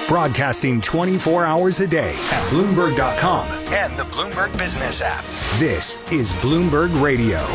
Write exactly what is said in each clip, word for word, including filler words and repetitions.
Broadcasting twenty-four hours a day at Bloomberg dot com and the Bloomberg Business app. This is Bloomberg Radio.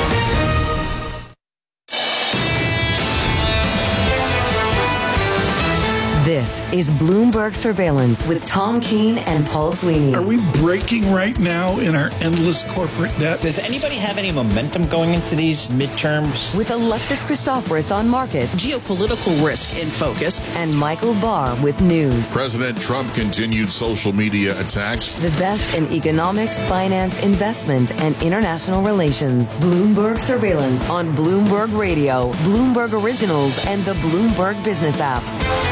This is Bloomberg Surveillance with Tom Keene and Paul Sweeney. Are we breaking right now in our endless corporate debt? Does anybody have any momentum going into these midterms? With Alexis Christoforous on markets. Geopolitical risk in focus. And Michael Barr with news. President Trump continued social media attacks. The best in economics, finance, investment, and international relations. Bloomberg Surveillance on Bloomberg Radio, Bloomberg Originals, and the Bloomberg Business app.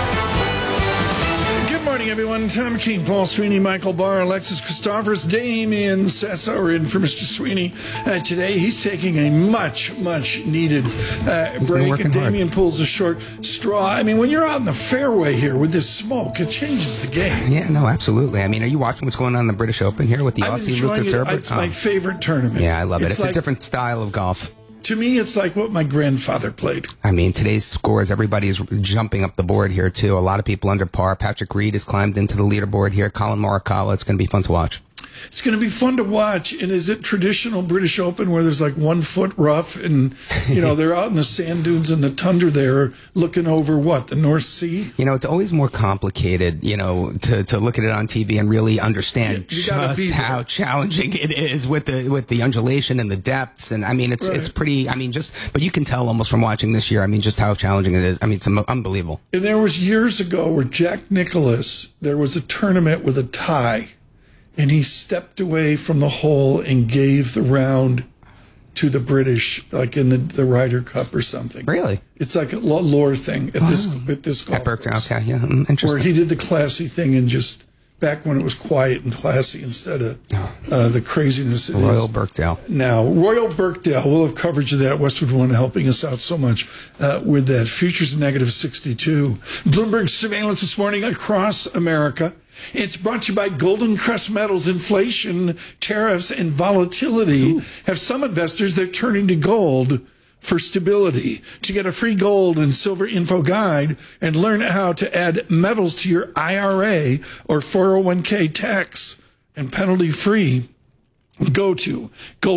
Good morning, everyone. Tom Keene, Paul Sweeney, Michael Barr, Alexis Christoforous, Damian Sessa are in for Mister Sweeney. Uh, today, he's taking a much, much needed uh, break, and Damian hard. pulls a short straw. I mean, when you're out in the fairway here with this smoke, it changes the game. Yeah, no, absolutely. I mean, are you watching what's going on in the British Open here with the I'm Aussie Lucas it. Herbert? It's oh. my favorite tournament. Yeah, I love it. It's, it's like, like, a different style of golf. To me, it's like what my grandfather played. I mean, today's scores, everybody's jumping up the board here, too. A lot of people under par. Patrick Reed has climbed into the leaderboard here. Colin Morikawa, it's going to be fun to watch. It's going to be fun to watch. And is it traditional British Open where there's like one foot rough and, you know, they're out in the sand dunes and the tundra there looking over what, the North Sea? You know, it's always more complicated, you know, to, to look at it on T V and really understand you, you just how challenging it is with the with the undulation and the depths. And I mean, it's right. it's pretty, I mean, just, but you can tell almost from watching this year, I mean, just how challenging it is. I mean, it's unbelievable. And there was years ago where Jack Nicklaus, there was a tournament with a tie. And he stepped away from the hole and gave the round to the British, like in the, the Ryder Cup or something. Really? It's like a lore thing at this oh. at this golf At Berkshire, course. okay, yeah, interesting. Where he did the classy thing and just back when it was quiet and classy instead of uh, the craziness it Royal is Birkdale. Now, Royal Birkdale, we'll have coverage of that. Westwood One helping us out so much uh, with that. Futures negative sixty-two. Bloomberg surveillance this morning across America. It's brought to you by Golden Crest Metals. Inflation, tariffs, and volatility Ooh. have some investors, they're turning to gold for stability. To get a free gold and silver info guide and learn how to add metals to your I R A or four oh one k tax and penalty free, go to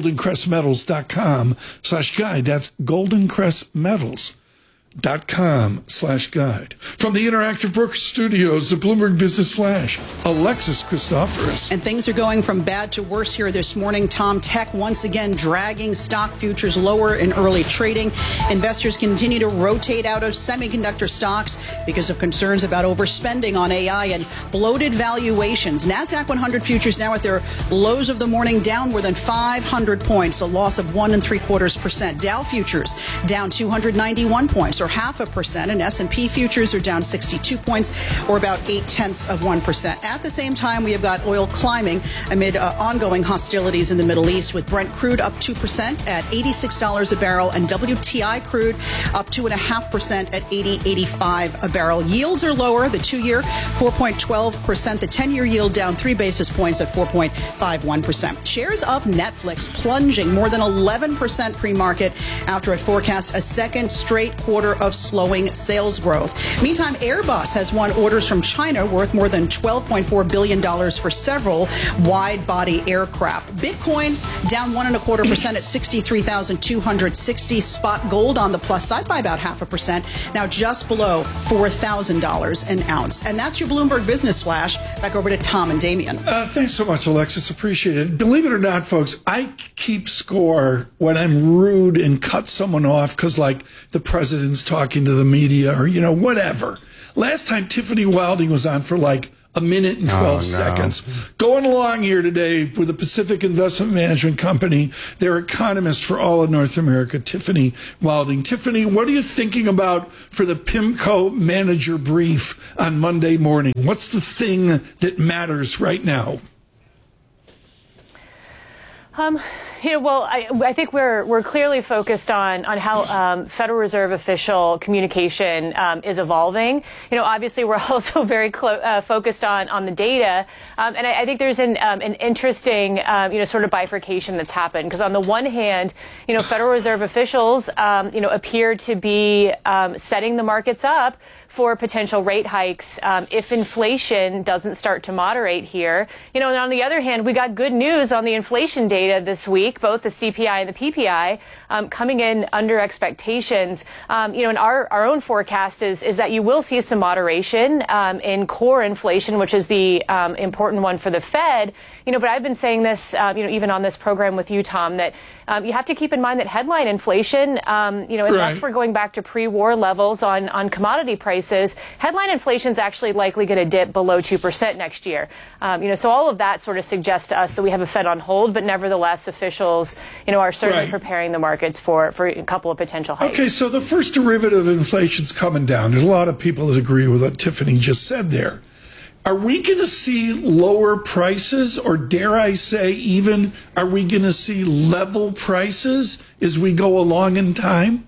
goldencrestmetals.com slash guide. That's goldencrestmetals.com Dot com slash guide. From the Interactive Brokers Studios, the Bloomberg Business Flash, Alexis Christoforous. And things are going from bad to worse here this morning. Tom, tech once again dragging stock futures lower in early trading. Investors continue to rotate out of semiconductor stocks because of concerns about overspending on A I and bloated valuations. NASDAQ one hundred futures now at their lows of the morning, down more than five hundred points, a loss of one and three quarters percent. Dow futures down two hundred ninety-one points, or half a percent, and S and P futures are down sixty-two points, or about eight tenths of one percent. At the same time, we have got oil climbing amid uh, ongoing hostilities in the Middle East, with Brent crude up two percent at eighty-six dollars a barrel, and W T I crude up two point five percent at eighty eighty-five a barrel. Yields are lower. The two-year four point one two percent, the ten-year yield down three basis points at four point five one percent. Shares of Netflix plunging more than eleven percent pre-market after it forecast a second straight quarter of slowing sales growth. Meantime, Airbus has won orders from China worth more than twelve point four billion dollars for several wide-body aircraft. Bitcoin down one and a quarter percent at sixty-three thousand two hundred sixty. Spot gold on the plus side by about half a percent, now just below four thousand dollars an ounce. And that's your Bloomberg Business Flash. Back over to Tom and Damian. Uh, thanks so much, Alexis. Appreciate it. Believe it or not, folks, I keep score when I'm rude and cut someone off because, like, the president's talking to the media or, you know, whatever. Last time Tiffany Wilding was on for like a minute and twelve oh, no. seconds. Going along here today with the Pacific Investment Management Company, their economist for all of North America, Tiffany Wilding. Tiffany, what are you thinking about for the PIMCO manager brief on Monday morning? What's the thing that matters right now? Um, you know, well, I, I think we're we're clearly focused on on how um, Federal Reserve official communication um, is evolving. You know, obviously, we're also very clo- uh, focused on on the data, um, and I, I think there's an um, an interesting um, you know sort of bifurcation that's happened, because on the one hand, you know, Federal Reserve officials um, you know appear to be um, setting the markets up for potential rate hikes um, if inflation doesn't start to moderate here. You know, and on the other hand, we got good news on the inflation data this week, both the C P I and the P P I um, coming in under expectations. Um, you know, and our, our own forecast is is that you will see some moderation um, in core inflation, which is the um, important one for the Fed. You know, but I've been saying this, uh, you know, even on this program with you, Tom, that um, you have to keep in mind that headline inflation, um, you know, unless Right. we're going back to pre-war levels on, on commodity prices, headline inflation is actually likely going to dip below two percent next year. Um, you know, so all of that sort of suggests to us that we have a Fed on hold, but nevertheless, officials, you know, are certainly Right. preparing the markets for, for a couple of potential hikes. Okay, so the first derivative of inflation's coming down. There's a lot of people that agree with what Tiffany just said there. Are we going to see lower prices, or dare I say even, are we going to see level prices as we go along in time?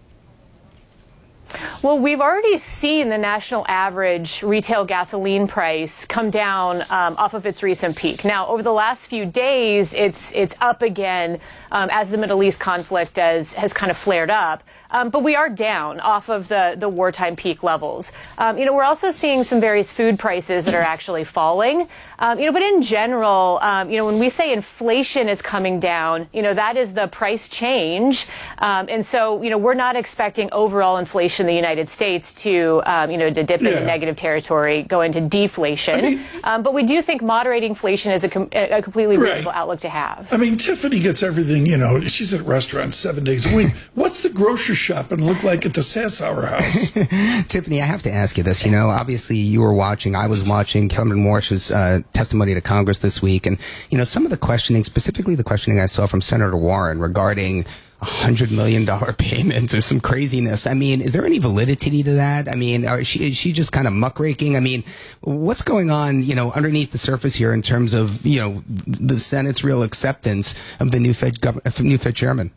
Well, we've already seen the national average retail gasoline price come down um, off of its recent peak. Now, over the last few days, it's it's up again um, as the Middle East conflict has, has kind of flared up. Um, but we are down off of the, the wartime peak levels. Um, you know, we're also seeing some various food prices that are actually falling. Um, you know, but in general, um, you know, when we say inflation is coming down, you know, that is the price change. Um, and so, you know, we're not expecting overall inflation in the United States to, um, you know, to dip Yeah. into negative territory, go into deflation. I mean, um, but we do think moderating inflation is a, com- a completely Right. reasonable outlook to have. I mean, Tiffany gets everything, you know, she's at restaurants seven days a week. What's the grocery shopping look like at the Sassower house? Tiffany, I have to ask you this. You know, obviously you were watching, I was watching Kevin Warsh's uh, testimony to Congress this week. And, you know, some of the questioning, specifically the questioning I saw from Senator Warren regarding a hundred million dollar payments or some craziness. I mean, is there any validity to that? I mean, are she, is she just kind of muckraking? I mean, what's going on, you know, underneath the surface here in terms of, you know, the Senate's real acceptance of the new Fed, gov- new Fed chairman?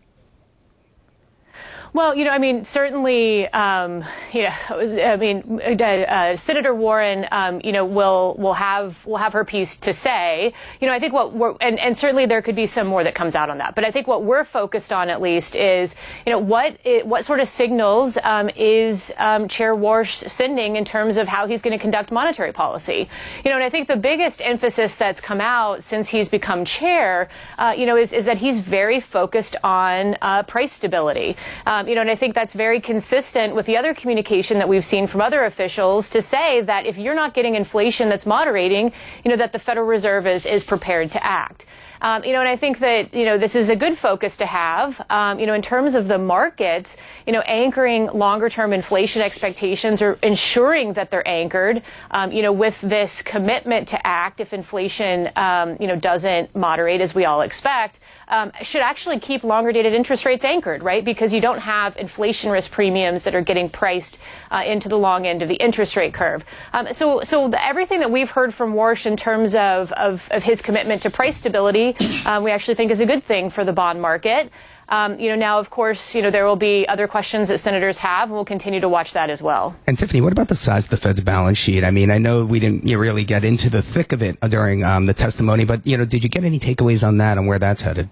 Well, you know, I mean, certainly, um, you know, I mean, uh, uh, Senator Warren, um, you know, will will have will have her piece to say. You know, I think what we're and, and certainly there could be some more that comes out on that. But I think what we're focused on, at least, is you know what it, what sort of signals um, is um, Chair Warsh sending in terms of how he's going to conduct monetary policy. You know, and I think the biggest emphasis that's come out since he's become chair, uh, you know, is is that he's very focused on uh, price stability. Um, you know, and I think that's very consistent with the other communication that we've seen from other officials to say that if you're not getting inflation that's moderating, you know, that the Federal Reserve is, is prepared to act. Um, you know, and I think that, you know, this is a good focus to have, um, you know, in terms of the markets, you know, anchoring longer term inflation expectations or ensuring that they're anchored, um, you know, with this commitment to act if inflation, um, you know, doesn't moderate as we all expect, um, should actually keep longer dated interest rates anchored, right? Because you don't have inflation risk premiums that are getting priced uh, into the long end of the interest rate curve. Um, so so the, everything that we've heard from Warsh in terms of, of, of his commitment to price stability, Um, we actually think is a good thing for the bond market. Um, you know, now, of course, you know, there will be other questions that senators have, and we'll continue to watch that as well. And Tiffany, what about the size of the Fed's balance sheet? I mean, I know we didn't you know, really get into the thick of it during um, the testimony, but, you know, did you get any takeaways on that and where that's headed?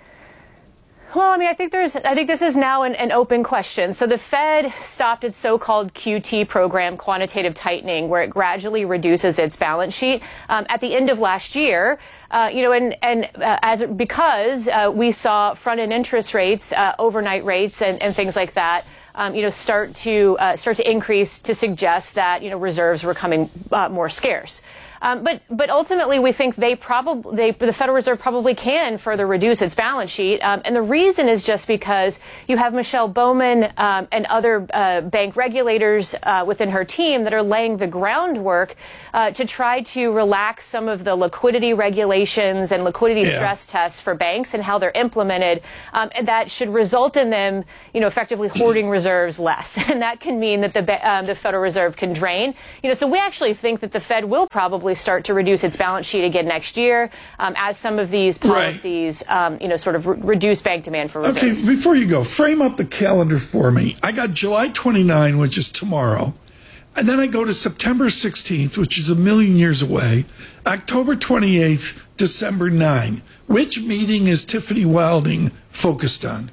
Well, I mean, I think there's, I think this is now an, an open question. So the Fed stopped its so-called Q T program, quantitative tightening, where it gradually reduces its balance sheet um, at the end of last year. Uh, you know, and and uh, as because uh, we saw front-end interest rates, uh, overnight rates, and, and things like that. Um, you know, start to uh, start to increase to suggest that you know reserves were coming uh, more scarce. Um, but but ultimately, we think they probably they, the Federal Reserve probably can further reduce its balance sheet, um, and the reason is just because you have Michelle Bowman um, and other uh, bank regulators uh, within her team that are laying the groundwork uh, to try to relax some of the liquidity regulations and liquidity yeah. stress tests for banks and how they're implemented, um, and that should result in them, you know, effectively hoarding reserves reserves less, and that can mean that the um, the Federal Reserve can drain. You know, so we actually think that the Fed will probably start to reduce its balance sheet again next year um, as some of these policies, right. um, you know, sort of re- reduce bank demand for reserves. Okay, before you go, frame up the calendar for me. I got July twenty-ninth, which is tomorrow. And then I go to September sixteenth, which is a million years away, October twenty-eighth, December ninth. Which meeting is Tiffany Wilding focused on?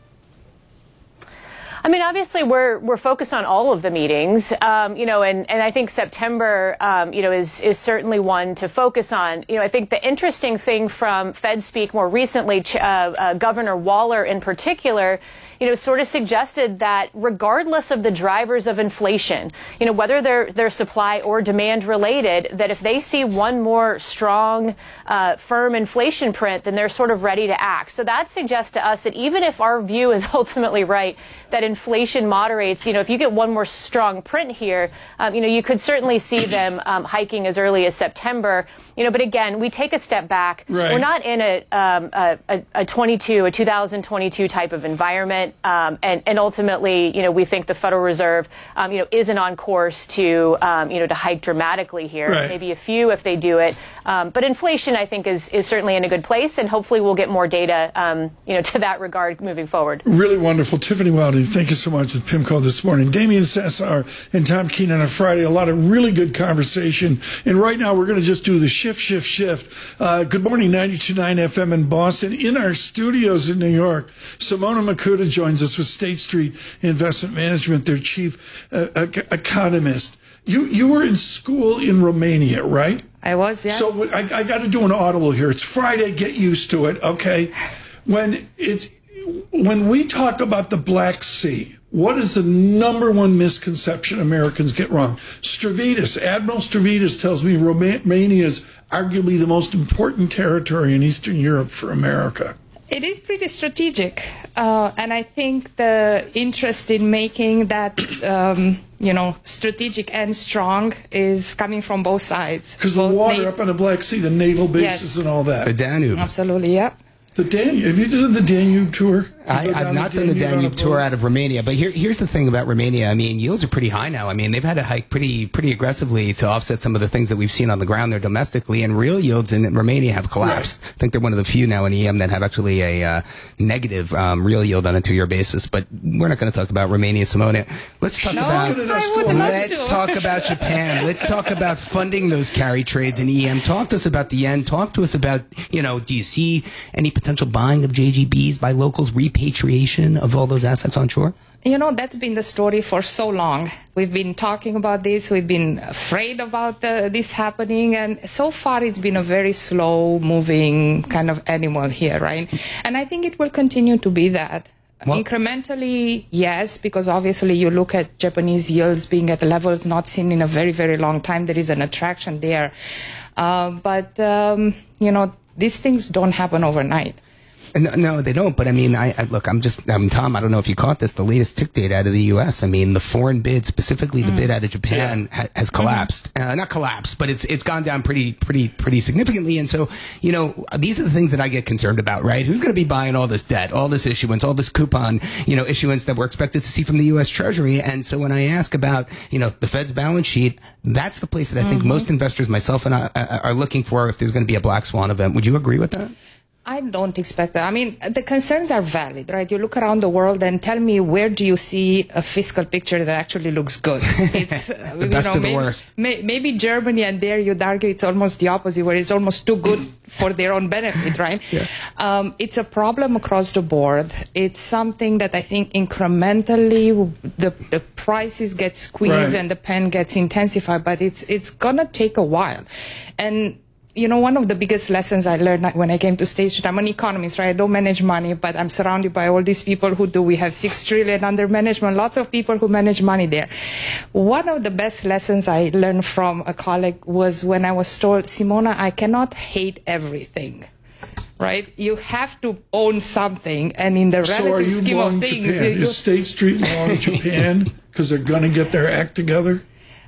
I mean, obviously, we're we're focused on all of the meetings, um, you know, and, and I think September, um, you know, is is certainly one to focus on. You know, I think the interesting thing from Fed speak more recently, uh, uh, Governor Waller in particular, you know, sort of suggested that regardless of the drivers of inflation, you know, whether they're they're supply or demand related, that if they see one more strong, uh, firm inflation print, then they're sort of ready to act. So that suggests to us that even if our view is ultimately right, that inflation moderates, you know, if you get one more strong print here, um, you know, you could certainly see them um, hiking as early as September. You know, but again, we take a step back. Right. We're not in a, um, a, a twenty-two, a two thousand twenty-two type of environment. Um, and, and ultimately, you know, we think the Federal Reserve, um, you know, isn't on course to, um, you know, to hike dramatically here. Right. Maybe a few if they do it. Um, but inflation, I think, is, is certainly in a good place. And hopefully we'll get more data, um, you know, to that regard moving forward. Really wonderful. Tiffany Wilding, thank you so much with PIMCO this morning. Damian Sassower and Tom Keenan on Friday. A lot of really good conversation. And right now we're going to just do the shift, shift, shift. Uh, good morning, ninety-two point nine F M in Boston. In our studios in New York, Simona Makuta joins us with State Street Investment Management, their chief uh, economist. You you were in school in Romania, right? I was, yes. So I, I got to do an audible here. It's Friday. Get used to it, okay? When it's when we talk about the Black Sea, what is the number one misconception Americans get wrong? Stavridis, Admiral Stavridis tells me Romania is arguably the most important territory in Eastern Europe for America. It is pretty strategic, uh, and I think the interest in making that, um, you know, strategic and strong is coming from both sides. Because the water na- up on the Black Sea, the naval bases yes. and all that. The Danube. Absolutely, yeah. The Danube. Have you done the Danube tour? I, I've not done the Danube tour out of Romania, but here, here's the thing about Romania. I mean, yields are pretty high now. I mean, they've had to hike pretty pretty aggressively to offset some of the things that we've seen on the ground there domestically, and real yields in Romania have collapsed. Right. I think they're one of the few now in E M that have actually a uh, negative um, real yield on a two-year basis. But we're not going to talk about Romania, Simona. Let's talk no, about let's to. talk about Japan. Let's talk about funding those carry trades in E M. Talk to us about the yen. Talk to us about, you know, do you see any potential buying of J G Bs by locals, repatriation of all those assets on shore? You know, that's been the story for so long. We've been talking about this. We've been afraid about uh, this happening. And so far, it's been a very slow moving kind of animal here, right? And I think it will continue to be that. Well, incrementally, yes, because obviously you look at Japanese yields being at levels not seen in a very, very long time. There is an attraction there. Uh, but, um, you know, these things don't happen overnight. No, no, they don't. But I mean, I, I look, I'm just, um, Tom, I don't know if you caught this, the latest tick date out of the U S. I mean, the foreign bid, specifically the mm. bid out of Japan, yeah. ha- has collapsed. Mm-hmm. Uh, not collapsed, but it's it's gone down pretty, pretty, pretty significantly. And so, you know, these are the things that I get concerned about, right? Who's going to be buying all this debt, all this issuance, all this coupon, you know, issuance that we're expected to see from the U S Treasury? And so when I ask about, you know, the Fed's balance sheet, that's the place that I mm-hmm. think most investors, myself and I, are looking for if there's going to be a black swan event. Would you agree with that? I don't expect that. I mean, the concerns are valid, right? You look around the world and tell me, where do you see a fiscal picture that actually looks good? It's uh, the best you know, of the maybe, worst. May, maybe Germany, and there you'd argue it's almost the opposite, where it's almost too good for their own benefit, right? Yeah. Um, it's a problem across the board. It's something that I think incrementally the, the prices get squeezed right. and the pen gets intensified, but it's it's gonna take a while. And you know, one of the biggest lessons I learned when I came to State Street, I'm an economist, right? I don't manage money, but I'm surrounded by all these people who do. We have six trillion under management, lots of people who manage money there. One of the best lessons I learned from a colleague was when I was told, Simona, I cannot hate everything. Right? You have to own something, and in the relative so scheme of things... Japan? Is State Street long Japan because they're going to get their act together?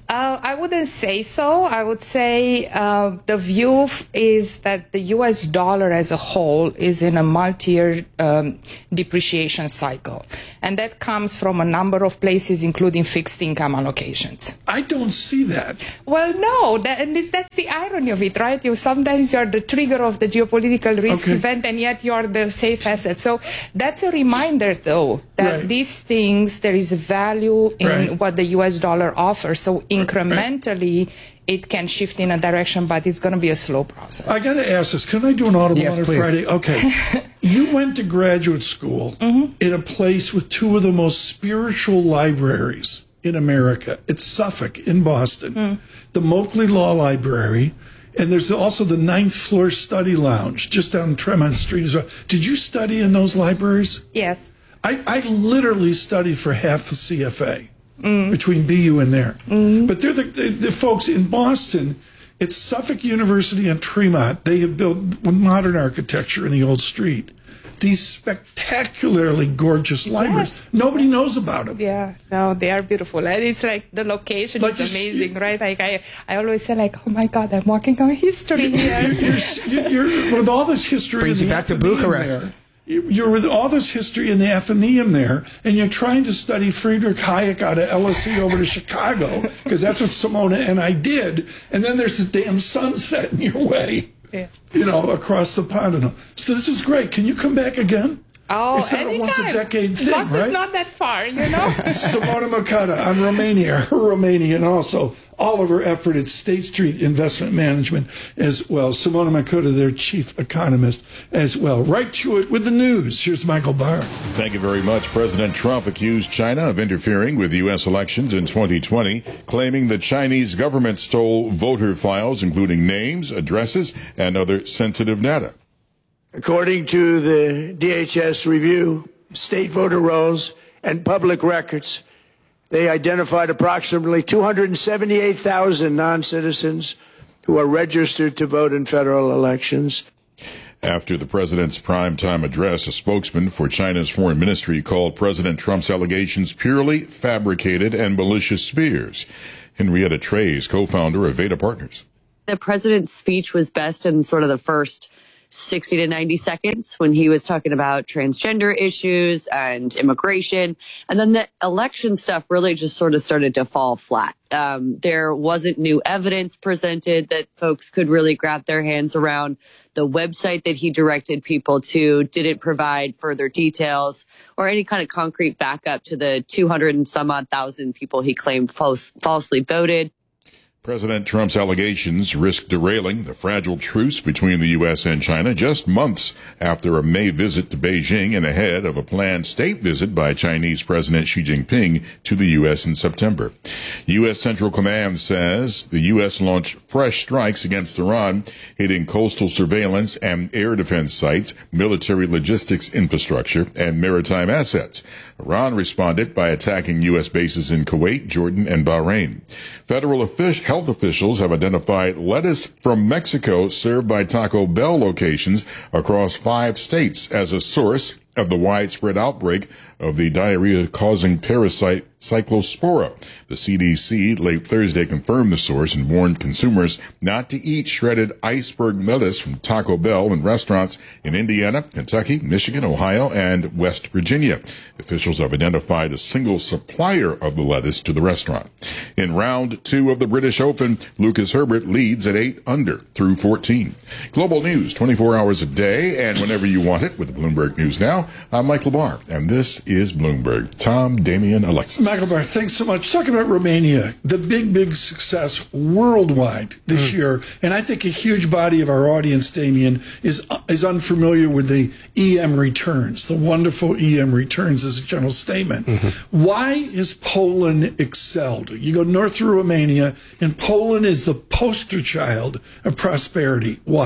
Uh, I wouldn't say so. I would say uh, the view f- is that the U S dollar as a whole is in a multi-year um, depreciation cycle. And that comes from a number of places, including fixed income allocations. I don't see that. Well, no, that, and that's the irony of it, right? You sometimes you're the trigger of the geopolitical risk Okay. event, and yet you're the safe asset. So that's a reminder, though, that Right. these things, there is value in Right. what the U S dollar offers. So incrementally, it can shift in a direction, but it's going to be a slow process. I got to ask this. Can I do an audible Yes, on a please. Friday? Okay. You went to graduate school Mm-hmm. in a place with two of the most spiritual libraries in America. It's Suffolk in Boston, Mm. the Moakley Law Library, and there's also the ninth floor study lounge just down Tremont Street as well. Did you study in those libraries? Yes. I, I literally studied for half the C F A Mm. between B U and there. But they're the, the, the folks in Boston. It's Suffolk University and Tremont. They have built modern architecture in the old street. These spectacularly gorgeous libraries. Yes. Nobody knows about them. Yeah, no, they are beautiful. And it's like the location Like is you s- amazing, right? Like I, I always say like, oh my God, I'm walking on history here. You're, you're, with all this history Brings in you the back to Athenaeum Bucharest. there, you- you're with all this history in the Athenaeum there, and you're trying to study Friedrich Hayek out of L S E over to Chicago, because that's what Simona and I did. And then there's the damn sunset in your way, Yeah. you know, across the pond. And all. So this is great. Can you come back again? Oh, It's not a anytime. once-a-decade thing, Boston's right? not that far, you know? Simona Makata on Romania, her Romanian also. All of her effort at State Street Investment Management as well. Simona Makata, their chief economist as well. Right to it with the news. Here's Michael Barr. Thank you very much. President Trump accused China of interfering with U S elections in twenty twenty, claiming the Chinese government stole voter files, including names, addresses, and other sensitive data. According to the D H S review, state voter rolls and public records, they identified approximately two hundred seventy-eight thousand non-citizens who are registered to vote in federal elections. After the president's primetime address, a spokesman for China's foreign ministry called President Trump's allegations purely fabricated and malicious smears. Henrietta Trey's co-founder of Veda Partners. The president's speech was best in sort of the first sixty to ninety seconds when he was talking about transgender issues and immigration. And then the election stuff really just sort of started to fall flat. Um, there wasn't new evidence presented that folks could really grab their hands around. The website that he directed people to didn't provide further details or any kind of concrete backup to the two hundred and some odd thousand people he claimed false, falsely voted. President Trump's allegations risk derailing the fragile truce between the U S and China just months after a May visit to Beijing and ahead of a planned state visit by Chinese President Xi Jinping to the U S in September. U S Central Command says the U S launched fresh strikes against Iran, hitting coastal surveillance and air defense sites, military logistics infrastructure, and maritime assets. Iran responded by attacking U S bases in Kuwait, Jordan, and Bahrain. Federal officials Health officials have identified lettuce from Mexico served by Taco Bell locations across five states as a source of the widespread outbreak of the diarrhea-causing parasite Cyclospora. The C D C late Thursday confirmed the source and warned consumers not to eat shredded iceberg lettuce from Taco Bell in restaurants in Indiana, Kentucky, Michigan, Ohio, and West Virginia. Officials have identified a single supplier of the lettuce to the restaurant. In round two of the British Open, Lucas Herbert leads at eight under through fourteen. Global news twenty-four hours a day and whenever you want it with the Bloomberg News Now. I'm Mike Labar, and this is Bloomberg. Tom, Damian, Alexis. Michael Barr, thanks so much. Talking about Romania, the big, big success worldwide this mm. year. And I think a huge body of our audience, Damian, is is unfamiliar with the E M returns, the wonderful E M returns as a general statement. Mm-hmm. Why has Poland excelled? You go north through Romania, and Poland is the poster child of prosperity. Why?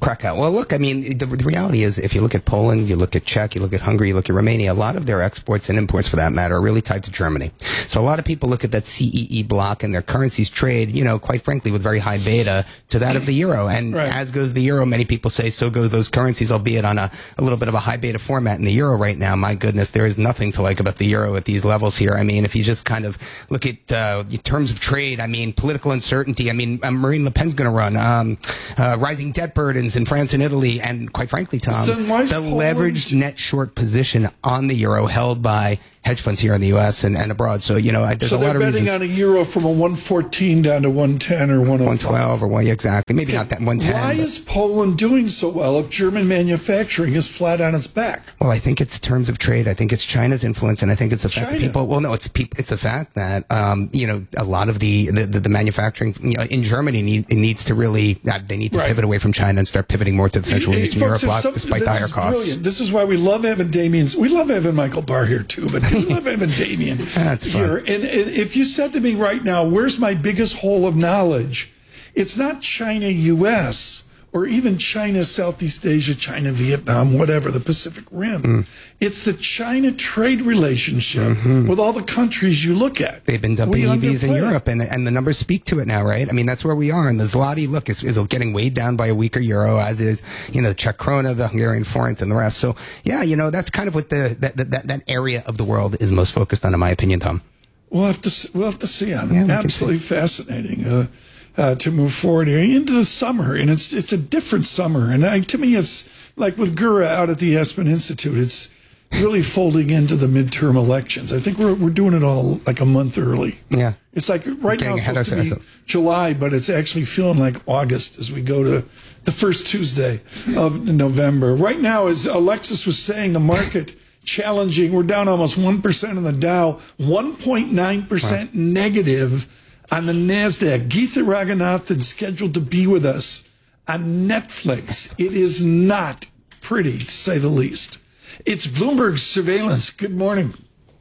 Krakow. Well, look, I mean, the, the reality is, if you look at Poland, you look at Czech, you look at Hungary, you look at Romania, a lot of their exports and imports, for that matter, are really tied to Germany. So a lot of people look at that C E E block and their currencies trade, you know, quite frankly, with very high beta to that of the euro. And right. as goes the euro, many people say, so go those currencies, albeit on a, a little bit of a high beta format. In the euro right now, my goodness, there is nothing to like about the euro at these levels here. I mean, if you just kind of look at uh, terms of trade, I mean, political uncertainty. I mean, uh, Marine Le Pen's going to run. Um, uh, rising debt burdens in France and Italy. And quite frankly, Tom, the Poland? leveraged net short position on the euro held by hedge funds here in the U S and, and abroad. So, you know, there's so a lot of reasons. So they're betting on a euro from a one fourteen down to one ten or one oh five. one twelve or one, exactly. Maybe okay. not that one ten. Why but. is Poland doing so well if German manufacturing is flat on its back? Well, I think it's terms of trade. I think it's China's influence, and I think it's the fact China. that people, well, no, it's peop, it's a fact that, um, you know, a lot of the, the, the, the manufacturing you know, in Germany need, it needs to really, uh, they need to right. pivot away from China and start pivoting more to the Central and Eastern Europe bloc, despite the higher costs. Brilliant. This is why we love having Damien's. We love having Michael Barr here, too, but we love having Damien. That's here. And, and if you said to me right now, where's my biggest hole of knowledge? It's not China U S or even China Southeast Asia, China Vietnam, whatever, the Pacific Rim. Mm. It's the China trade relationship mm-hmm. with all the countries you look at. They've been dumping E Vs in Europe, and and the numbers speak to it now, right? I mean, that's where we are. And the zloty, look, is, is getting weighed down by a weaker euro, as is, you know, the Czech krona, the Hungarian forint, and the rest. So, yeah, you know, that's kind of what the that that, that area of the world is most focused on, in my opinion, Tom. We'll have to we'll have to see on it. Yeah, absolutely fascinating. Uh, Uh, to move forward here into the summer, and it's it's a different summer, and I, to me, it's like with Gura out at the Aspen Institute. It's really folding into the midterm elections. I think we're we're doing it all like a month early. Yeah, it's like right now it's supposed to be July, but it's actually feeling like August as we go to the first Tuesday of November. Right now, as Alexis was saying, the market challenging. We're down almost one percent on the Dow, one point nine percent negative on the NASDAQ. Geetha Raghunathan scheduled to be with us on Netflix. It is not pretty, to say the least. It's Bloomberg Surveillance. Good morning.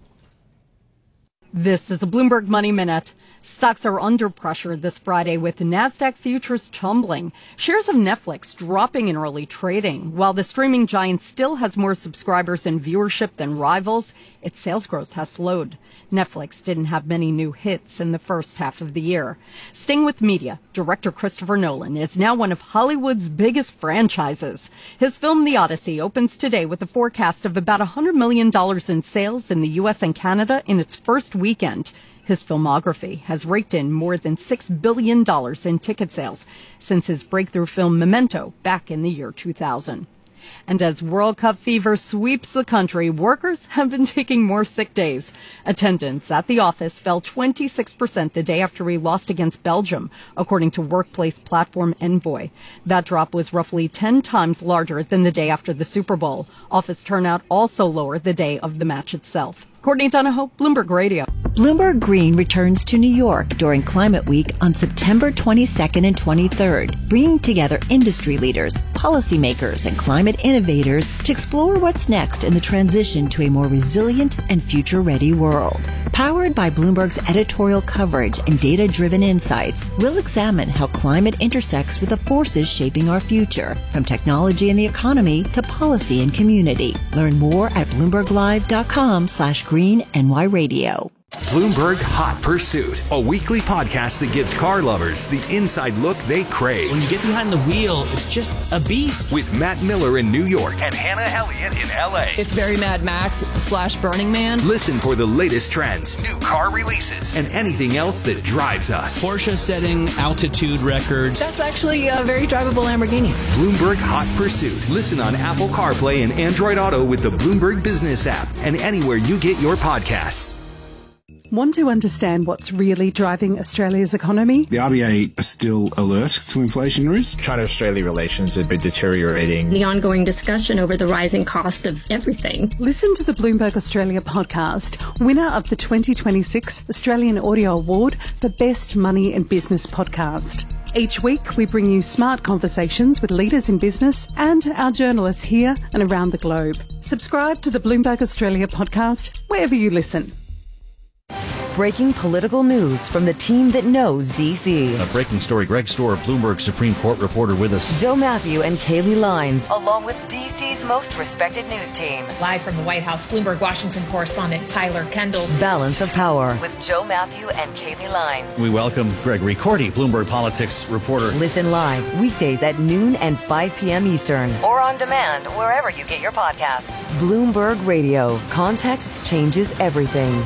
This is a Bloomberg Money Minute. Stocks are under pressure this Friday with the NASDAQ futures tumbling. Shares of Netflix dropping in early trading. While the streaming giant still has more subscribers and viewership than rivals, its sales growth has slowed. Netflix didn't have many new hits in the first half of the year. Staying with media, director Christopher Nolan is now one of Hollywood's biggest franchises. His film The Odyssey opens today with a forecast of about one hundred million dollars in sales in the U S and Canada in its first weekend. His filmography has raked in more than six billion dollars in ticket sales since his breakthrough film Memento back in the year two thousand. And as World Cup fever sweeps the country, workers have been taking more sick days. Attendance at the office fell twenty-six percent the day after we lost against Belgium, according to workplace platform Envoy. That drop was roughly ten times larger than the day after the Super Bowl. Office turnout also lower the day of the match itself. Courtney Donahoe, Bloomberg Radio. Bloomberg Green returns to New York during Climate Week on September twenty-second and twenty-third, bringing together industry leaders, policymakers, and climate innovators to explore what's next in the transition to a more resilient and future-ready world. Powered by Bloomberg's editorial coverage and data-driven insights, we'll examine how climate intersects with the forces shaping our future, from technology and the economy to policy and community. Learn more at bloomberglive.com slash Green N Y Radio. Bloomberg Hot Pursuit, a weekly podcast that gives car lovers the inside look they crave. When you get behind the wheel, it's just a beast. With Matt Miller in New York and Hannah Elliott in L A. It's very Mad Max slash Burning Man. Listen for the latest trends, new car releases, and anything else that drives us. Porsche setting altitude records. That's actually a very drivable Lamborghini. Bloomberg Hot Pursuit. Listen on Apple CarPlay and Android Auto with the Bloomberg Business app and anywhere you get your podcasts. Want to understand what's really driving Australia's economy? The R B A are still alert to inflation risk. China-Australia relations have been deteriorating. The ongoing discussion over the rising cost of everything. Listen to the Bloomberg Australia podcast, winner of the twenty twenty-six Australian Audio Award for Best Money and Business Podcast. Each week, we bring you smart conversations with leaders in business and our journalists here and around the globe. Subscribe to the Bloomberg Australia podcast wherever you listen. Breaking political news from the team that knows D C. A breaking story. Greg Stohr, Bloomberg Supreme Court reporter with us. Joe Matthew and Kaylee Lines, along with D C's most respected news team. Live from the White House, Bloomberg Washington correspondent Tyler Kendall. Balance of Power with Joe Matthew and Kaylee Lines. We welcome Gregory Cordy, Bloomberg Politics reporter. Listen live weekdays at noon and five p.m. Eastern, or on demand wherever you get your podcasts. Bloomberg Radio. Context changes everything.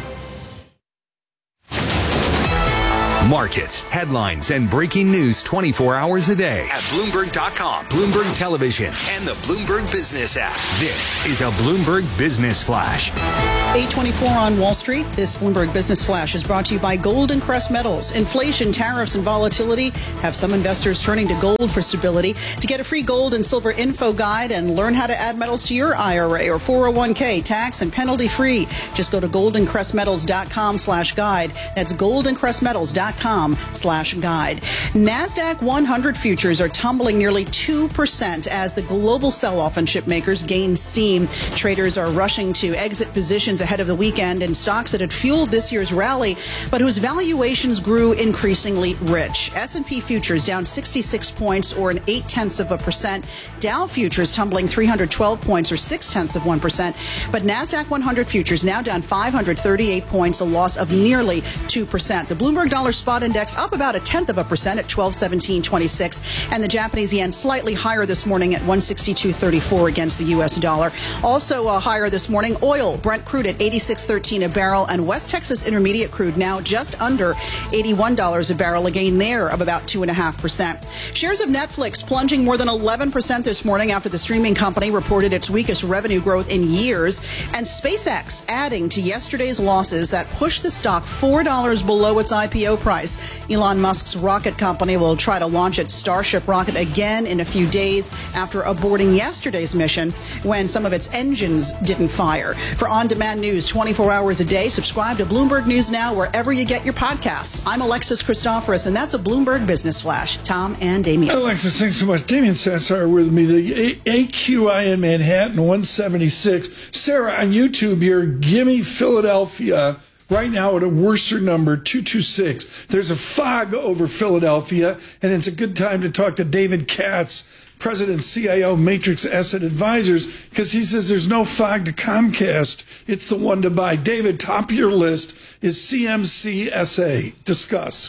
Markets, headlines, and breaking news twenty-four hours a day at Bloomberg dot com, Bloomberg Television, and the Bloomberg Business app. This is a Bloomberg Business Flash. eight twenty-four on Wall Street. This Bloomberg Business Flash is brought to you by Golden Crest Metals. Inflation, tariffs, and volatility have some investors turning to gold for stability. To get a free gold and silver info guide and learn how to add metals to your I R A or four oh one k, tax and penalty free, just go to golden crest metals dot com slash guide. That's golden crest metals dot com slash guide. NASDAQ one hundred futures are tumbling nearly two percent as the global sell-off in chip makers gain steam. Traders are rushing to exit positions ahead of the weekend in stocks that had fueled this year's rally, but whose valuations grew increasingly rich. S and P futures down sixty-six points, or an eight-tenths of a percent. Dow futures tumbling three hundred twelve points, or six-tenths of one percent. But NASDAQ one hundred futures now down five hundred thirty-eight points, a loss of nearly two percent. The Bloomberg Dollar Spot Index up about a tenth of a percent at twelve seventeen twenty-six, and the Japanese yen slightly higher this morning at one sixty-two thirty-four against the U S dollar. Also uh, higher this morning, oil, Brent crude at eighty-six thirteen a barrel, and West Texas Intermediate crude now just under eighty-one dollars a barrel, a gain there of about two point five percent. Shares of Netflix plunging more than eleven percent this morning after the streaming company reported its weakest revenue growth in years, and SpaceX adding to yesterday's losses that pushed the stock four dollars below its I P O price. Elon Musk's rocket company will try to launch its Starship rocket again in a few days after aborting yesterday's mission when some of its engines didn't fire. For on-demand news twenty-four hours a day, subscribe to Bloomberg News Now wherever you get your podcasts. I'm Alexis Christoforous, and that's a Bloomberg Business Flash. Tom and Damien. Alexis, thanks so much. Damien Sassar with me. The A Q I in Manhattan, one seventy-six. Sarah, on YouTube here, gimme Philadelphia. Right now at a worser number, two two six. There's a fog over Philadelphia, and it's a good time to talk to David Katz, President and C I O, Matrix Asset Advisors, because he says there's no fog to Comcast. It's the one to buy. David, top of your list is C M C S A. Discuss.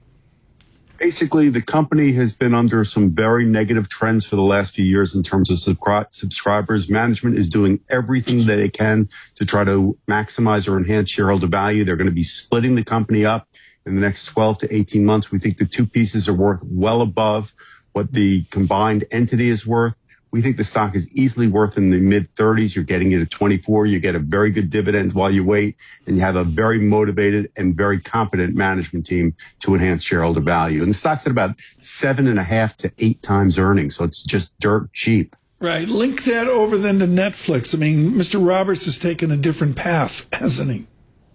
Basically, the company has been under some very negative trends for the last few years in terms of subscri- subscribers. Management is doing everything they can to try to maximize or enhance shareholder value. They're going to be splitting the company up in the next twelve to eighteen months. We think the two pieces are worth well above what the combined entity is worth. We think the stock is easily worth in the mid thirties. You're getting it at twenty-four. You get a very good dividend while you wait, and you have a very motivated and very competent management team to enhance shareholder value. And the stock's at about seven and a half to eight times earnings, so it's just dirt cheap. Right. Link that over then to Netflix. I mean, Mister Roberts has taken a different path, hasn't he?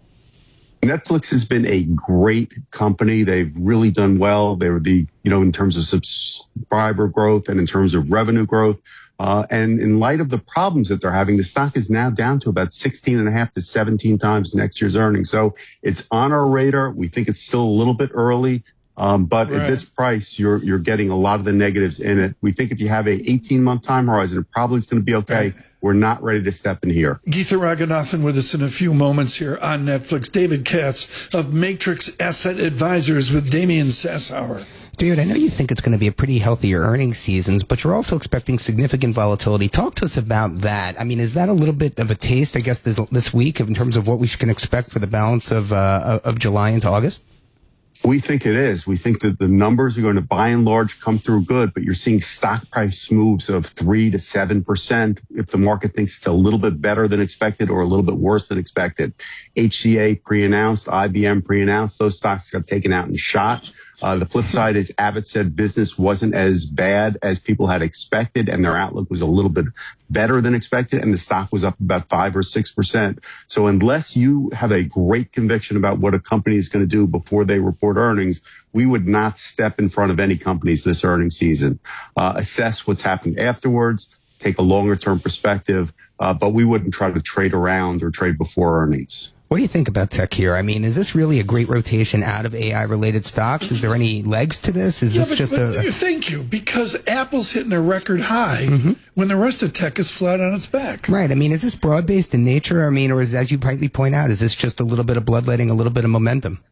Netflix has been a great company. They've really done well. They were the, you know, in terms of subscriber growth and in terms of revenue growth. Uh, and in light of the problems that they're having, the stock is now down to about sixteen and a half to seventeen times next year's earnings. So it's on our radar. We think it's still a little bit early. Um, but right. At this price, you're, you're getting a lot of the negatives in it. We think if you have a eighteen month time horizon, it probably is going to be okay. Right. We're not ready to step in here. Geetha Raghunathan with us in a few moments here on Netflix. David Katz of Matrix Asset Advisors with Damien Sassauer. David, I know you think it's going to be a pretty healthier earnings seasons, but you're also expecting significant volatility. Talk to us about that. I mean, is that a little bit of a taste, I guess, this, this week in terms of what we can expect for the balance of, uh, of July into August? We think it is. We think that the numbers are going to, by and large, come through good, but you're seeing stock price moves of three to seven percent if the market thinks it's a little bit better than expected or a little bit worse than expected. H C A pre-announced, I B M pre-announced. Those stocks got taken out and shot. Uh, the flip side is Abbott said business wasn't as bad as people had expected, and their outlook was a little bit better than expected, and the stock was up about five or six percent. So unless you have a great conviction about what a company is going to do before they report earnings, we would not step in front of any companies this earnings season. Uh, assess what's happened afterwards, take a longer term perspective, uh, but we wouldn't try to trade around or trade before earnings. What do you think about tech here? I mean, is this really a great rotation out of A I-related stocks? Is there any legs to this? Is yeah, this but, just but, a... Thank you, because Apple's hitting a record high mm-hmm. when the rest of tech is flat on its back. Right. I mean, is this broad-based in nature? I mean, or is, as you rightly point out, is this just a little bit of bloodletting, a little bit of momentum?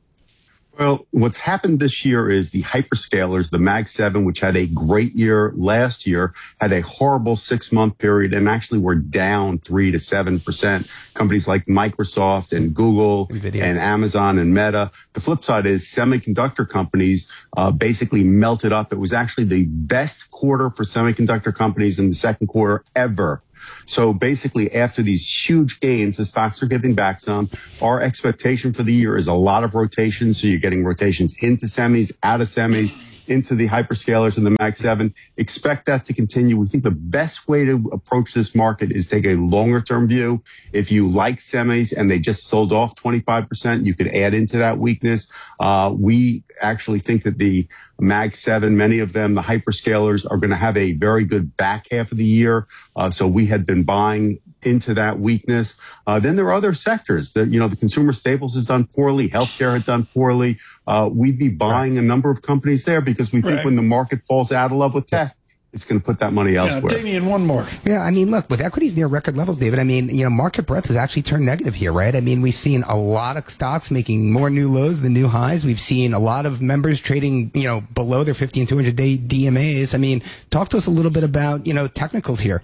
Well, what's happened this year is the hyperscalers, the Mag seven, which had a great year last year, had a horrible six-month period and actually were down three to seven percent. Companies like Microsoft and Google NVIDIA. And Amazon and Meta. The flip side is semiconductor companies uh, basically melted up. It was actually the best quarter for semiconductor companies in the second quarter ever. So basically, after these huge gains, the stocks are giving back some. Our expectation for the year is a lot of rotations. So you're getting rotations into semis, out of semis, into the hyperscalers and the Mag seven. Expect that to continue. We think the best way to approach this market is take a longer term view. If you like semis and they just sold off twenty-five percent, you could add into that weakness. Uh, we actually think that the Mag seven, many of them, the hyperscalers, are going to have a very good back half of the year. Uh, so we had been buying into that weakness. Uh, then there are other sectors that, you know, the consumer staples has done poorly. Healthcare had done poorly. Uh, we'd be buying right. a number of companies there because we think right. when the market falls out of love with tech, it's going to put that money elsewhere. Yeah, Damien, one more. Yeah, I mean, look, with equities near record levels, David, I mean, you know, market breadth has actually turned negative here, right? I mean, we've seen a lot of stocks making more new lows than new highs. We've seen a lot of members trading, you know, below their fifty and two hundred day D M As. I mean, talk to us a little bit about, you know, technicals here.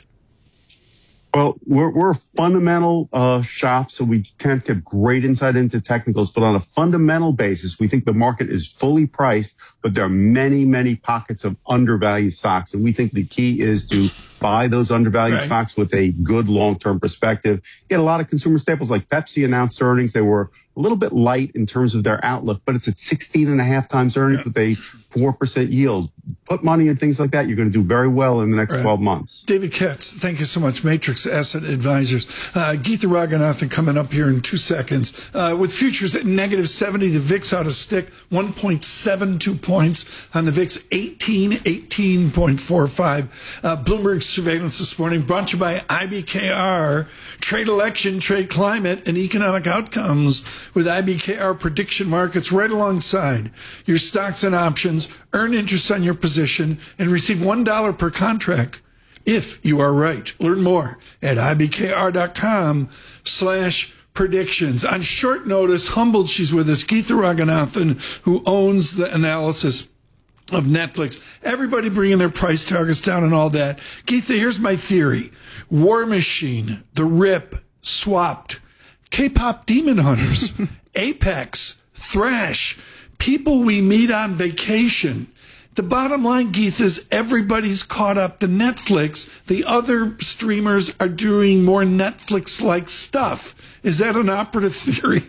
Well, we're, we're a fundamental uh, shop, so we can't get great insight into technicals. But on a fundamental basis, we think the market is fully priced, but there are many, many pockets of undervalued stocks. And we think the key is to buy those undervalued right. stocks with a good long-term perspective. You get a lot of consumer staples like Pepsi announced earnings. They were a little bit light in terms of their outlook, but it's at sixteen and a half times earnings yeah. with a four percent yield. Put money in things like that. You're going to do very well in the next right. twelve months. David Katz, thank you so much. Matrix Asset Advisors. Uh, Geetha Raghunathan coming up here in two seconds. Uh, with futures at negative seventy, the V I X out of stick, one point seven two points. On the V I X, eighteen, eighteen point four five. Uh, Bloomberg surveillance this morning brought to you by I B K R. Trade election, trade climate, and economic outcomes with I B K R prediction markets right alongside your stocks and options. Earn interest on your position and receive one dollar per contract if you are right. Learn more at ibkr.com slash predictions. On short notice, humbled she's with us, Geetha Raghunathan, who owns the analysis of Netflix. Everybody bringing their price targets down and all that. Geetha, here's my theory. War Machine, The Rip, Swapped, K-pop Demon Hunters, Apex, Thrash, people we meet on vacation. The bottom line, Geetha, is everybody's caught up to Netflix. The other streamers are doing more Netflix-like stuff. Is that an operative theory?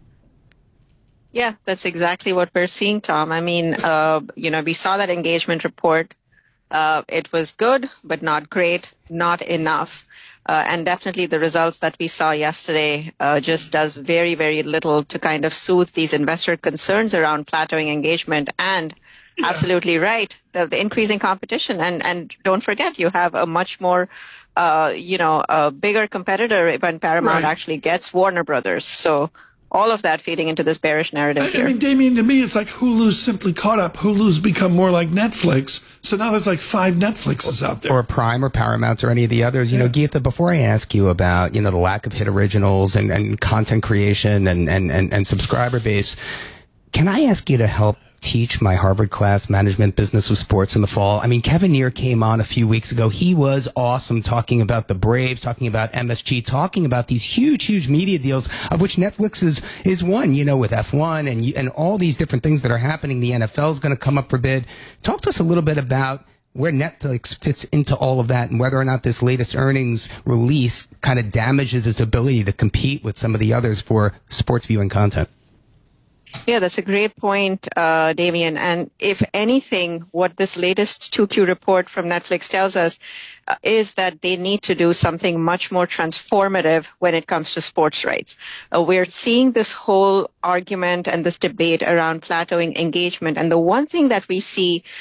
Yeah, that's exactly what we're seeing, Tom. I mean, uh, you know, we saw that engagement report. Uh, it was good, but not great, not enough. Uh, and definitely the results that we saw yesterday uh, just does very, very little to kind of soothe these investor concerns around plateauing engagement. And yeah. absolutely right, the, the increasing competition. And, and don't forget, you have a much more, uh, you know, a bigger competitor when Paramount right. actually gets Warner Brothers. So all of that feeding into this bearish narrative I, here. I mean, Damien, to me, it's like Hulu's simply caught up. Hulu's become more like Netflix. So now there's like five Netflixes out there. Or Prime or Paramount or any of the others. You yeah. know, Geetha, before I ask you about, you know, the lack of hit originals and, and content creation and, and, and, and subscriber base, can I ask you to help teach my Harvard class, Management Business of Sports, in the fall? I mean, Kevin Neer came on a few weeks ago. He was awesome talking about the Braves, talking about M S G, talking about these huge, huge media deals, of which Netflix is, is one, you know, with F one and, and all these different things that are happening. The N F L is going to come up for bid. Talk to us a little bit about where Netflix fits into all of that and whether or not this latest earnings release kind of damages its ability to compete with some of the others for sports viewing content. Yeah, that's a great point, uh, Damien. And if anything, what this latest two Q report from Netflix tells us uh, is that they need to do something much more transformative when it comes to sports rights. Uh, we're seeing this whole argument and this debate around plateauing engagement. And the one thing that we see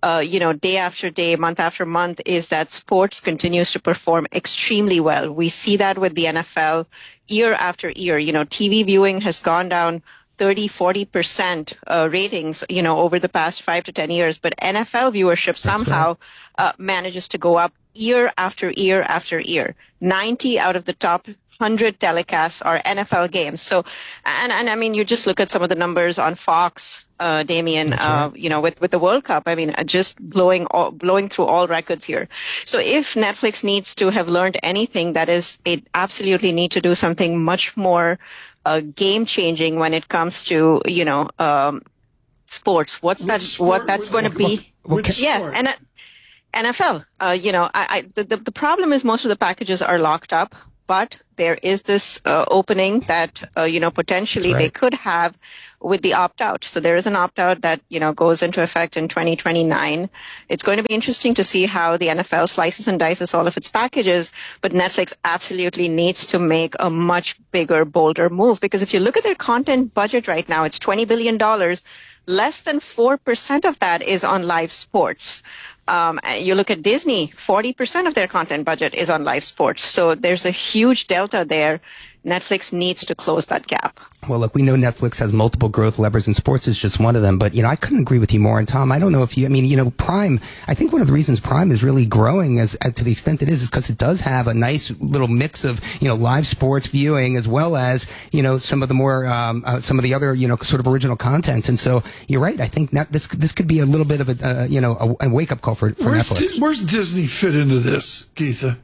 uh, you know, day after day, month after month, is that sports continues to perform extremely well. We see that with the N F L year after year. You know, T V viewing has gone down thirty, forty percent uh, ratings, you know, over the past five to ten years. But N F L viewership somehow uh, manages to go up year after year after year. ninety out of the top one hundred telecasts are N F L games. So, and, and I mean, you just look at some of the numbers on Fox, uh, Damien, uh, right. you know, with, with the World Cup. I mean, just blowing, all, blowing through all records here. So if Netflix needs to have learned anything, that is, they absolutely need to do something much more uh, game changing when it comes to, you know, um, sports. What's which that, sport, what that's going to be? Which yeah. sport? And, uh, N F L, uh, you know, I, I, the, the, the problem is most of the packages are locked up, but there is this uh, opening that, uh, you know, potentially right. they could have with the opt-out. So there is an opt-out that, you know, goes into effect in twenty twenty-nine. It's going to be interesting to see how the N F L slices and dices all of its packages, but Netflix absolutely needs to make a much bigger, bolder move, because if you look at their content budget right now, it's twenty billion dollars. Less than four percent of that is on live sports. Um, you look at Disney, forty percent of their content budget is on live sports. So there's a huge delta there. Netflix needs to close that gap. Well, look, we know Netflix has multiple growth levers, and sports is just one of them. But, you know, I couldn't agree with you more. And, Tom, I don't know if you, I mean, you know, Prime, I think one of the reasons Prime is really growing as, as to the extent it is, is because it does have a nice little mix of, you know, live sports viewing as well as, you know, some of the more, um, uh, some of the other, you know, sort of original content. And so you're right. I think not, this, this could be a little bit of a, uh, you know, a, a wake up call for, for where's Netflix. Di- where's Disney fit into this, Geetha?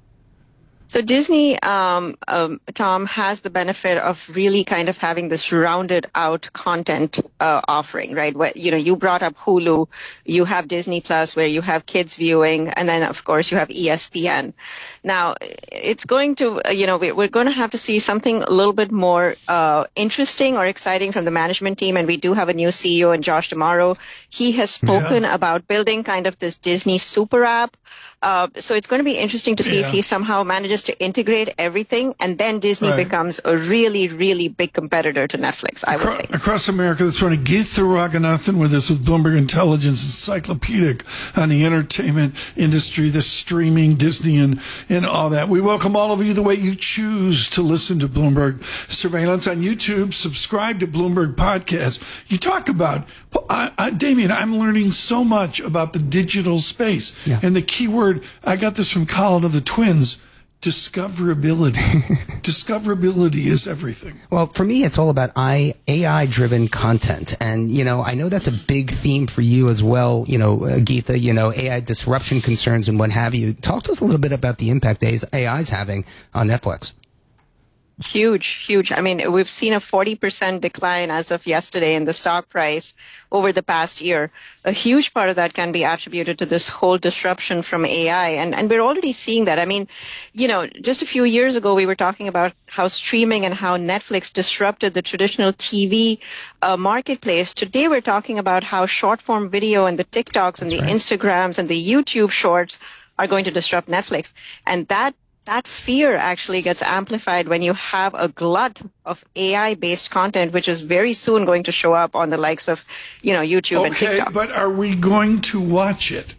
So Disney, um, um, Tom, has the benefit of really kind of having this rounded out content uh, offering, right? Where, you know, you brought up Hulu, you have Disney Plus where you have kids viewing, and then of course you have E S P N. Now, it's going to, you know, we're going to have to see something a little bit more uh, interesting or exciting from the management team, and we do have a new C E O in Josh D'Amaro. He has spoken yeah. about building kind of this Disney super app. Uh, so it's going to be interesting to see yeah. if he somehow manages to integrate everything, and then Disney right. becomes a really, really big competitor to Netflix, I Acro- would think. Across America, that's running Geetha Raghunathan with us with Bloomberg Intelligence, encyclopedic on the entertainment industry, the streaming, Disney, and, and all that. We welcome all of you the way you choose to listen to Bloomberg Surveillance on YouTube. Subscribe to Bloomberg Podcast. You talk about, I, I, Damien, I'm learning so much about the digital space. Yeah. And the keyword, I got this from Colin of the Twins, discoverability. Discoverability is everything. Well, for me, it's all about A I-driven content. And, you know, I know that's a big theme for you as well, you know, uh, Geetha, you know, A I disruption concerns and what have you. Talk to us a little bit about the impact A I is having on Netflix. Huge, huge. I mean, we've seen a forty percent decline as of yesterday in the stock price over the past year. A huge part of that can be attributed to this whole disruption from A I. And, and we're already seeing that. I mean, you know, just a few years ago, we were talking about how streaming and how Netflix disrupted the traditional T V uh, marketplace. Today, we're talking about how short form video and the TikToks and That's the right. Instagrams and the YouTube shorts are going to disrupt Netflix. And that That fear actually gets amplified when you have a glut of A I-based content, which is very soon going to show up on the likes of, you know, YouTube okay, and TikTok. Okay, but are we going to watch it?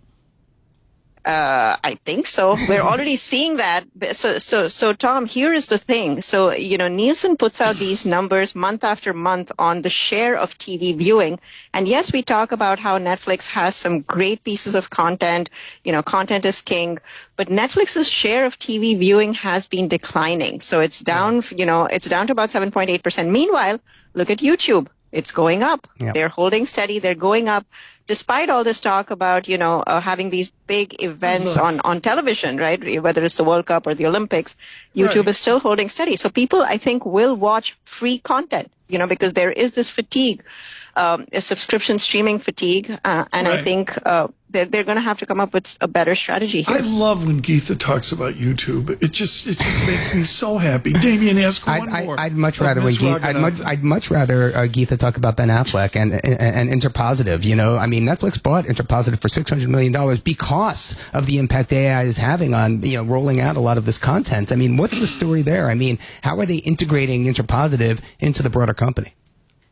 Uh, I think so. We're already seeing that. So, so, so, Tom, here is the thing. So, you know, Nielsen puts out these numbers month after month on the share of T V viewing. And yes, we talk about how Netflix has some great pieces of content. You know, content is king. But Netflix's share of T V viewing has been declining. So it's down, you know, it's down to about seven point eight percent. Meanwhile, look at YouTube. It's going up. Yep. They're holding steady. They're going up, despite all this talk about, you know, uh, having these big events on, on television, right? Whether it's the World Cup or the Olympics, YouTube right. is still holding steady. So people, I think, will watch free content, you know, because there is this fatigue, um, a subscription streaming fatigue. Uh, and right. I think uh, they're, they're going to have to come up with a better strategy here. I love when Geetha talks about YouTube. It just it just makes me so happy. Damien, ask one I'd, more. I'd much rather when Geetha, I'd much I'd much rather uh, Geetha talk about Ben Affleck and, and and Interpositive. You know, I mean, Netflix bought Interpositive for six hundred million dollars because of the impact A I is having on, you know, rolling out a lot of this content. I mean, what's the story there? I mean, how are they integrating Interpositive into the broader company?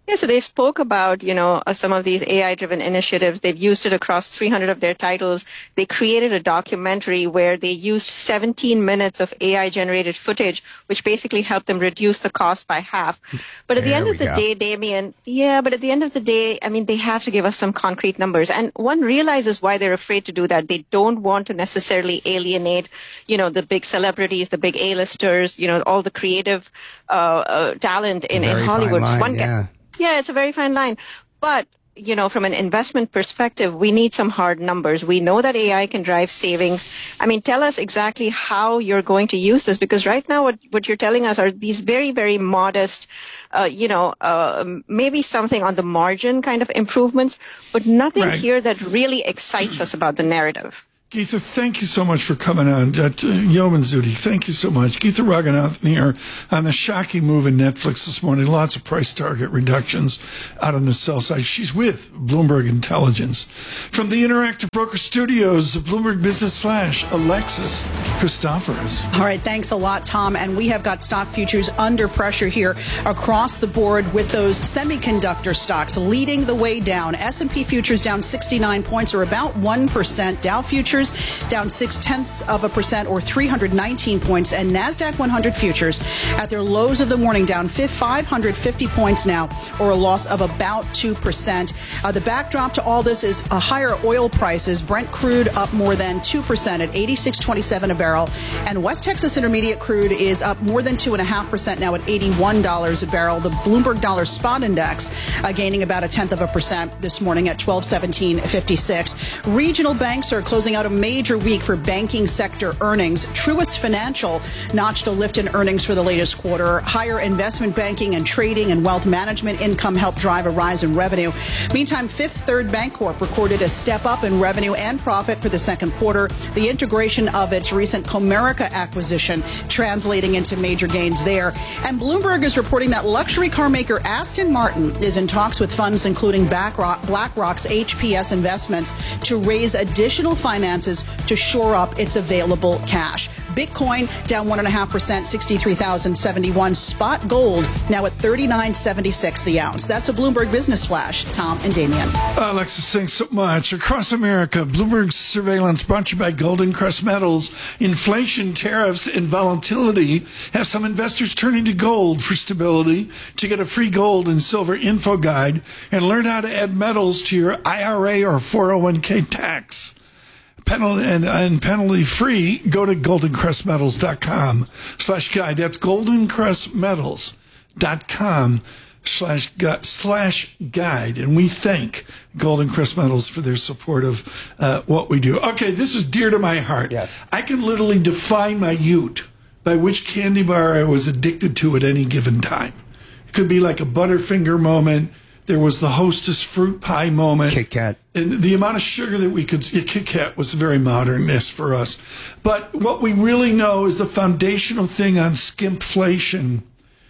Yeah, so they spoke about, you know, uh, some of these A I-driven initiatives. They've used it across three hundred of their titles. They created a documentary where they used seventeen minutes of A I-generated footage, which basically helped them reduce the cost by half. But at the There end we of the go. day, Damien, yeah, but at the end of the day, I mean, they have to give us some concrete numbers. And one realizes why they're afraid to do that. They don't want to necessarily alienate, you know, the big celebrities, the big A-listers, you know, all the creative uh, uh, talent in, in Very fine Hollywood. line, One yeah. Yeah, it's a very fine line. But, you know, from an investment perspective, we need some hard numbers. We know that A I can drive savings. I mean, tell us exactly how you're going to use this, because right now what, what you're telling us are these very, very modest, uh, you know, uh, maybe something on the margin kind of improvements, but nothing Right. here that really excites us about the narrative. Geetha, thank you so much for coming on. Uh, t- Yeoman Zudi, thank you so much. Geetha Raghunathan here on the shocking move in Netflix this morning. Lots of price target reductions out on the sell side. She's with Bloomberg Intelligence. From the Interactive Broker Studios, the Bloomberg Business Flash, Alexis Christoforous. All right, thanks a lot, Tom. And we have got stock futures under pressure here across the board with those semiconductor stocks leading the way down. S and P futures down sixty-nine points, or about one percent. Dow futures down six tenths of a percent, or three hundred nineteen points. And NASDAQ one hundred futures at their lows of the morning down five hundred fifty points now, or a loss of about two percent. Uh, the backdrop to all this is uh, higher oil prices. Brent crude up more than two percent at eighty-six twenty-seven a barrel. And West Texas Intermediate crude is up more than two point five percent now at eighty-one dollars a barrel. The Bloomberg Dollar Spot Index uh, gaining about a tenth of a percent this morning at twelve seventeen fifty-six. Regional banks are closing out a major week for banking sector earnings. Truist Financial notched a lift in earnings for the latest quarter. Higher investment banking and trading and wealth management income helped drive a rise in revenue. Meantime, Fifth Third Bancorp recorded a step up in revenue and profit for the second quarter. The integration of its recent Comerica acquisition translating into major gains there. And Bloomberg is reporting that luxury car maker Aston Martin is in talks with funds including BlackRock, BlackRock's H P S Investments to raise additional finances to shore up its available cash. Bitcoin down one point five percent, sixty-three thousand seventy-one. Spot gold now at thirty-nine seventy-six the ounce. That's a Bloomberg Business Flash. Tom and Damien. Alexis, thanks so much. Across America, Bloomberg surveillance brought to you by Golden Crest Metals. Inflation, tariffs, and volatility have some investors turning to gold for stability. To get a free gold and silver info guide and learn how to add metals to your I R A or four oh one k tax. Penalty and, and penalty free, go to golden crest metals dot com slash guide. That's golden crest metals dot com slash gu- slash guide. And we thank Golden Crest Metals for their support of uh, what we do. Okay, this is dear to my heart. Yes. I can literally define my ute by which candy bar I was addicted to at any given time. It could be like a Butterfinger moment. There was the Hostess fruit pie moment. Kit Kat. And the amount of sugar that we could, yeah, Kit Kat was very modernist for us. But what we really know is the foundational thing on skimpflation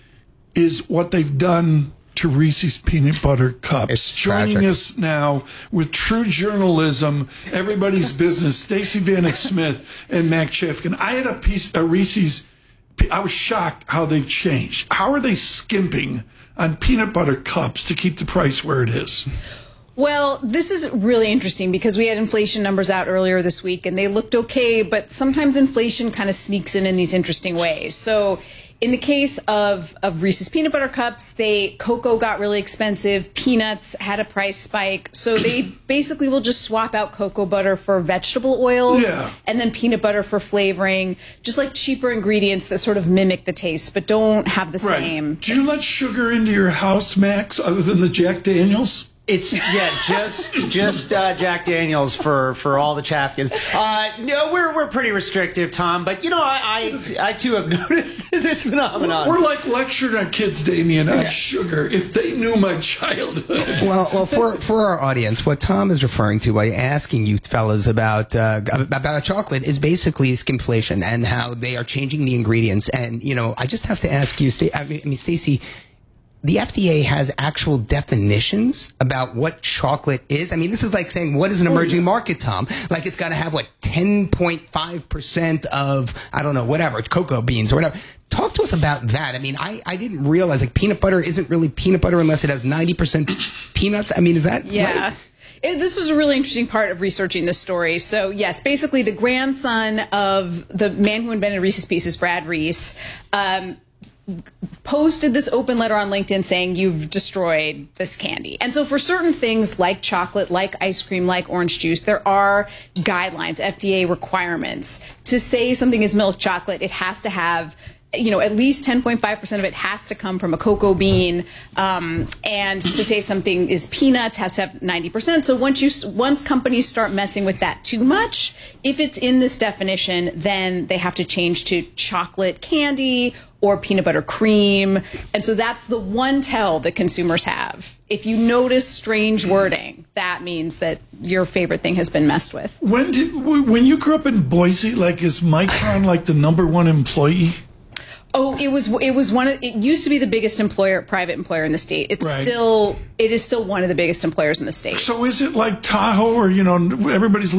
is what they've done to Reese's Peanut Butter Cups. It's Joining tragic. us now with true journalism, everybody's business, Stacey Vanek Smith and Mac Chifkin. I had a piece, a Reese's, I was shocked how they've changed. How are they skimping on peanut butter cups to keep the price where it is? Well, this is really interesting because we had inflation numbers out earlier this week and they looked okay, but sometimes inflation kind of sneaks in in these interesting ways. So in the case of, of Reese's Peanut Butter Cups, they cocoa got really expensive, peanuts had a price spike, so they basically will just swap out cocoa butter for vegetable oils Yeah. and then peanut butter for flavoring, just like cheaper ingredients that sort of mimic the taste but don't have the Right. same. Do you let sugar into your house, Max, other than the Jack Daniels? It's yeah, just just uh, Jack Daniels for, for all the Chafkins. Uh, no, we're we're pretty restrictive, Tom. But you know, I I, I too have noticed this phenomenon. We're like lecturing our kids, Damien, on sugar. If they knew my childhood. Well, well, for for our audience, what Tom is referring to by asking you fellas about uh, about chocolate is basically skimpflation and how they are changing the ingredients. And you know, I just have to ask you, Sta- I mean, Stacey, the F D A has actual definitions about what chocolate is. I mean, this is like saying, what is an emerging market, Tom? Like, it's got to have, what, ten point five percent of, I don't know, whatever, cocoa beans or whatever. Talk to us about that. I mean, I, I didn't realize, like, peanut butter isn't really peanut butter unless it has ninety percent peanuts. I mean, is that yeah. right? It, this was a really interesting part of researching this story. So, yes, basically the grandson of the man who invented Reese's Pieces, Brad Reese, um, posted this open letter on LinkedIn saying you've destroyed this candy. And so for certain things like chocolate, like ice cream, like orange juice, there are guidelines, F D A requirements. To say something is milk chocolate, it has to have, you know, at least ten point five percent of it has to come from a cocoa bean. Um, and to say something is peanuts has to have ninety percent. So once you, once companies start messing with that too much, if it's in this definition, then they have to change to chocolate candy or peanut butter cream. And so that's the one tell that consumers have. If you notice strange wording, that means that your favorite thing has been messed with. When did, when you grew up in Boise, like, is Micron like the number one employee? Oh, it was it was one of it used to be the biggest employer, private employer in the state. It's Right. still it is still one of the biggest employers in the state. So is it like Tahoe, or, you know, everybody's